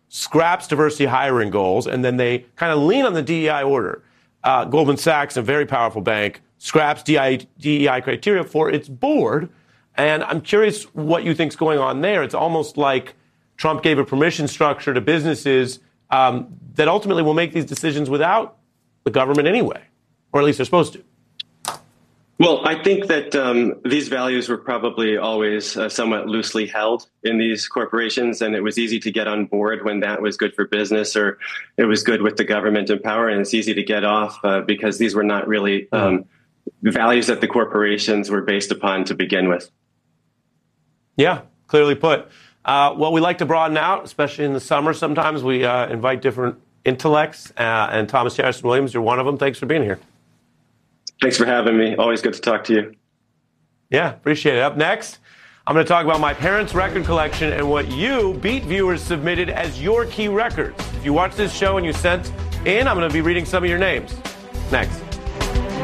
scraps diversity hiring goals, and then they kind of lean on the DEI order. Goldman Sachs, a very powerful bank, scraps DEI criteria for its board. And I'm curious what you think's going on there. It's almost like Trump gave a permission structure to businesses that ultimately will make these decisions without the government anyway, or at least they're supposed to. Well, I think that these values were probably always somewhat loosely held in these corporations, and it was easy to get on board when that was good for business or it was good with the government in power, and it's easy to get off because these were not really values that the corporations were based upon to begin with. Yeah, clearly put. Well, we like to broaden out, especially in the summer. Sometimes we invite different intellects, and Thomas Harrison Williams, you're one of them. Thanks for being here. Thanks for having me. Always good to talk to you. Yeah, appreciate it. Up next, I'm going to talk about my parents' record collection and what you, Beat viewers, submitted as your key records. If you watch this show and you sent in, I'm going to be reading some of your names. Next.